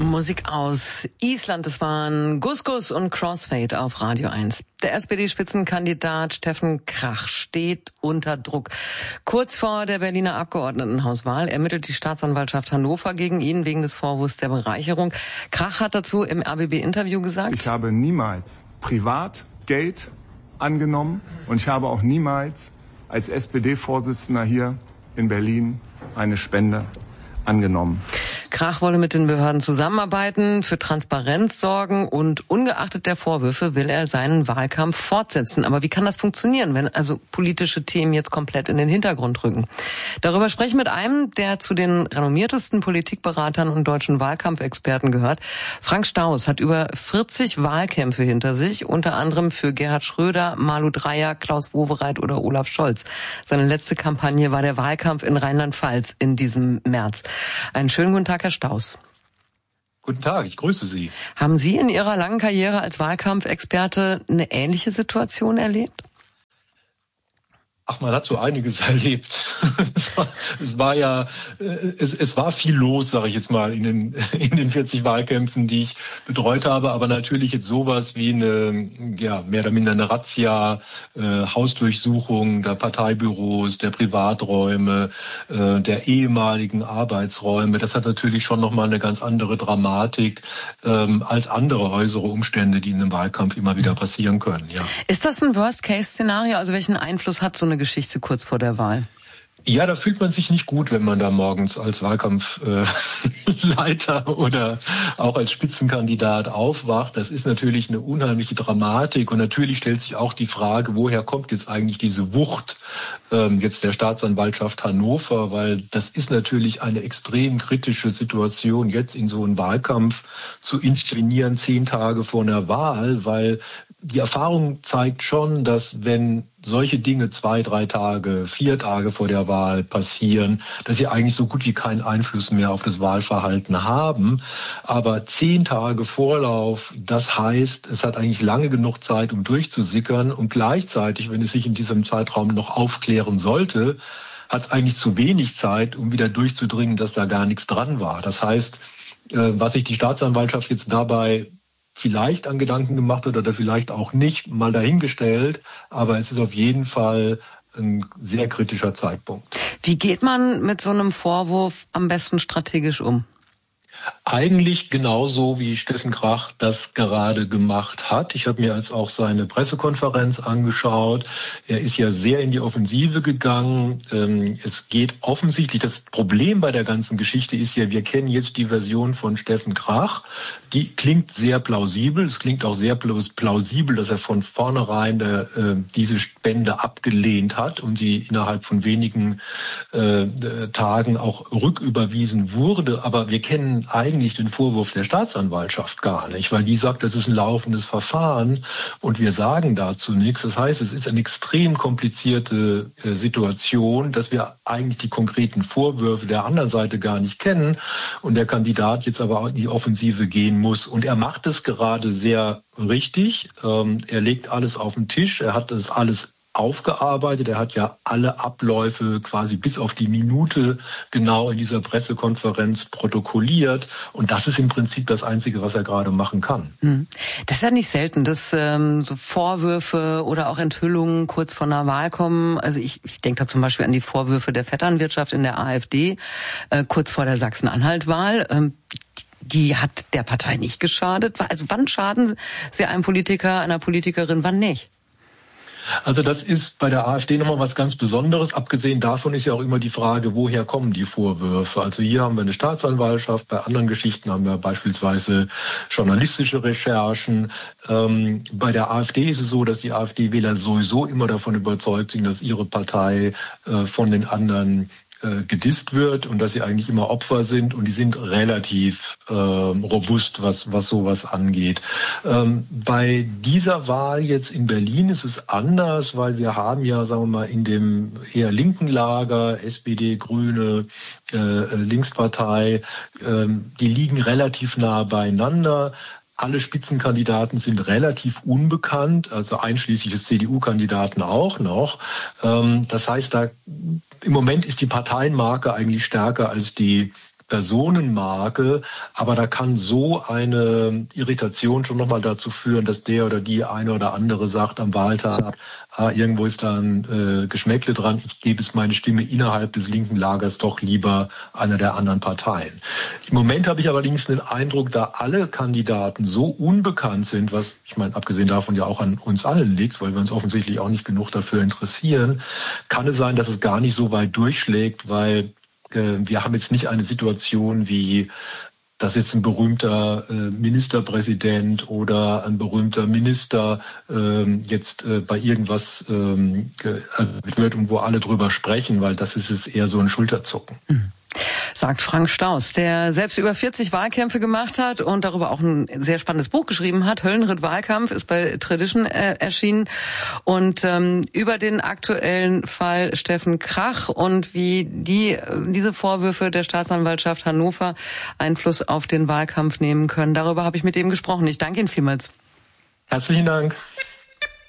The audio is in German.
Musik aus Island. Es waren Gus Gus und Crossfade auf Radio 1. Der SPD-Spitzenkandidat Steffen Krach steht unter Druck. Kurz vor der Berliner Abgeordnetenhauswahl ermittelt die Staatsanwaltschaft Hannover gegen ihn wegen des Vorwurfs der Bereicherung. Krach hat dazu im RBB-Interview gesagt: Ich habe niemals privat Geld angenommen und ich habe auch niemals als SPD-Vorsitzender hier in Berlin eine Spende angenommen. Krach wolle mit den Behörden zusammenarbeiten, für Transparenz sorgen und ungeachtet der Vorwürfe will er seinen Wahlkampf fortsetzen. Aber wie kann das funktionieren, wenn also politische Themen jetzt komplett in den Hintergrund rücken? Darüber spreche ich mit einem, der zu den renommiertesten Politikberatern und deutschen Wahlkampfexperten gehört. Frank Staus hat über 40 Wahlkämpfe hinter sich, unter anderem für Gerhard Schröder, Malu Dreyer, Klaus Wowereit oder Olaf Scholz. Seine letzte Kampagne war der Wahlkampf in Rheinland-Pfalz in diesem März. Einen schönen guten Tag, Herr Staus. Guten Tag, ich grüße Sie. Haben Sie in Ihrer langen Karriere als Wahlkampfexperte eine ähnliche Situation erlebt? Ach, man hat so einiges erlebt. Es war viel los, sage ich jetzt mal, in den 40 Wahlkämpfen, die ich betreut habe. Aber natürlich jetzt sowas wie eine, ja, mehr oder minder eine Razzia, Hausdurchsuchung der Parteibüros, der Privaträume, der ehemaligen Arbeitsräume. Das hat natürlich schon nochmal eine ganz andere Dramatik als andere äußere Umstände, die in einem Wahlkampf immer wieder passieren können. Ja. Ist das ein Worst-Case-Szenario? Also welchen Einfluss hat so eine Geschichte kurz vor der Wahl? Ja, da fühlt man sich nicht gut, wenn man da morgens als Wahlkampfleiter oder auch als Spitzenkandidat aufwacht. Das ist natürlich eine unheimliche Dramatik und natürlich stellt sich auch die Frage, woher kommt jetzt eigentlich diese Wucht jetzt der Staatsanwaltschaft Hannover, weil das ist natürlich eine extrem kritische Situation, jetzt in so einen Wahlkampf zu intervenieren 10 Tage vor einer Wahl, weil die Erfahrung zeigt schon, dass wenn solche Dinge 2, 3 Tage, 4 Tage vor der Wahl passieren, dass sie eigentlich so gut wie keinen Einfluss mehr auf das Wahlverhalten haben. Aber 10 Tage Vorlauf, das heißt, es hat eigentlich lange genug Zeit, um durchzusickern. Und gleichzeitig, wenn es sich in diesem Zeitraum noch aufklären sollte, hat es eigentlich zu wenig Zeit, um wieder durchzudringen, dass da gar nichts dran war. Das heißt, was sich die Staatsanwaltschaft jetzt dabei vielleicht an Gedanken gemacht hat oder vielleicht auch nicht, mal dahingestellt. Aber es ist auf jeden Fall ein sehr kritischer Zeitpunkt. Wie geht man mit so einem Vorwurf am besten strategisch um? Eigentlich genauso, wie Steffen Krach das gerade gemacht hat. Ich habe mir jetzt auch seine Pressekonferenz angeschaut. Er ist ja sehr in die Offensive gegangen. Es geht offensichtlich, das Problem bei der ganzen Geschichte ist ja, wir kennen jetzt die Version von Steffen Krach. Die klingt sehr plausibel. Es klingt auch sehr plausibel, dass er von vornherein diese Spende abgelehnt hat und sie innerhalb von wenigen Tagen auch rücküberwiesen wurde. Aber wir kennen eigentlich den Vorwurf der Staatsanwaltschaft gar nicht, weil die sagt, das ist ein laufendes Verfahren und wir sagen dazu nichts. Das heißt, es ist eine extrem komplizierte Situation, dass wir eigentlich die konkreten Vorwürfe der anderen Seite gar nicht kennen und der Kandidat jetzt aber auch in die Offensive gehen muss. Und er macht es gerade sehr richtig. Er legt alles auf den Tisch. Er hat das alles aufgearbeitet. Er hat ja alle Abläufe quasi bis auf die Minute genau in dieser Pressekonferenz protokolliert. Und das ist im Prinzip das Einzige, was er gerade machen kann. Das ist ja nicht selten, dass so Vorwürfe oder auch Enthüllungen kurz vor einer Wahl kommen. Also ich denke da zum Beispiel an die Vorwürfe der Vetternwirtschaft in der AfD kurz vor der Sachsen-Anhalt-Wahl. Die hat der Partei nicht geschadet. Also wann schaden sie einem Politiker, einer Politikerin, wann nicht? Also das ist bei der AfD nochmal was ganz Besonderes. Abgesehen davon ist ja auch immer die Frage, woher kommen die Vorwürfe? Also hier haben wir eine Staatsanwaltschaft, bei anderen Geschichten haben wir beispielsweise journalistische Recherchen. Bei der AfD ist es so, dass die AfD-Wähler sowieso immer davon überzeugt sind, dass ihre Partei von den anderen gedisst wird und dass sie eigentlich immer Opfer sind und die sind relativ robust, was sowas angeht. Bei dieser Wahl jetzt in Berlin ist es anders, weil wir haben ja, sagen wir mal, in dem eher linken Lager, SPD, Grüne, Linkspartei, die liegen relativ nah beieinander. Alle Spitzenkandidaten sind relativ unbekannt, also einschließlich des CDU-Kandidaten auch noch. Das heißt, da im Moment ist die Parteienmarke eigentlich stärker als die Personenmarke, aber da kann so eine Irritation schon nochmal dazu führen, dass der oder die eine oder andere sagt am Wahltag, irgendwo ist da ein Geschmäckle dran, ich gebe es meine Stimme innerhalb des linken Lagers doch lieber einer der anderen Parteien. Im Moment habe ich allerdings den Eindruck, da alle Kandidaten so unbekannt sind, was, ich meine, abgesehen davon ja auch an uns allen liegt, weil wir uns offensichtlich auch nicht genug dafür interessieren, kann es sein, dass es gar nicht so weit durchschlägt, weil wir haben jetzt nicht eine Situation wie, dass jetzt ein berühmter Ministerpräsident oder ein berühmter Minister jetzt bei irgendwas wird und wo alle drüber sprechen, weil das ist es eher so ein Schulterzucken. Sagt Frank Staus, der selbst über 40 Wahlkämpfe gemacht hat und darüber auch ein sehr spannendes Buch geschrieben hat. Höllenritt Wahlkampf ist bei Tradition erschienen. Und über den aktuellen Fall Steffen Krach und wie diese Vorwürfe der Staatsanwaltschaft Hannover Einfluss auf den Wahlkampf nehmen können. Darüber habe ich mit ihm gesprochen. Ich danke Ihnen vielmals. Herzlichen Dank.